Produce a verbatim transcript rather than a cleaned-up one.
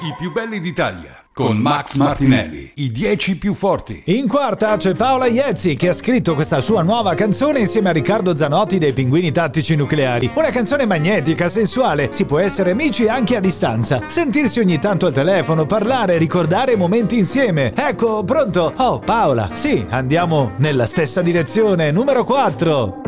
I più belli d'Italia. Con Max Martinelli, i dieci più forti. In quarta c'è Paola Iezzi che ha scritto questa sua nuova canzone insieme a Riccardo Zanotti dei Pinguini Tattici Nucleari. Una canzone magnetica, sensuale, si può essere amici anche a distanza. Sentirsi ogni tanto al telefono, parlare, ricordare momenti insieme. Ecco, pronto? Oh, Paola, sì, andiamo nella stessa direzione. Numero quattro.